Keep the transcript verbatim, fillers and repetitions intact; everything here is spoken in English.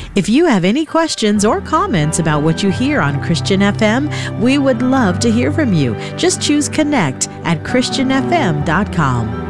If you have any questions or comments about what you hear on Christian F M, we would love to hear from you. Just choose Connect at Christian F M dot com.